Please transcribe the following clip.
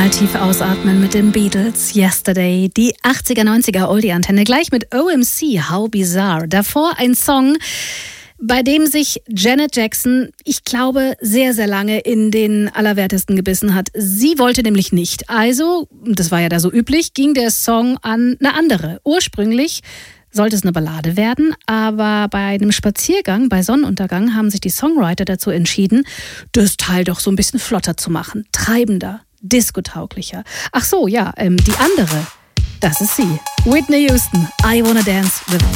Mal tief ausatmen mit den Beatles, Yesterday, die 80er, 90er Oldie-Antenne, gleich mit OMC, How Bizarre. Davor ein Song, bei dem sich Janet Jackson, ich glaube, sehr, sehr lange in den Allerwertesten gebissen hat. Sie wollte nämlich nicht. Also, das war ja da so üblich, ging der Song an eine andere. Ursprünglich sollte es eine Ballade werden, aber bei einem Spaziergang bei Sonnenuntergang haben sich die Songwriter dazu entschieden, das Teil doch so ein bisschen flotter zu machen, treibender, diskotauglicher. Ach so, ja, die andere, das ist sie. Whitney Houston, I Wanna Dance with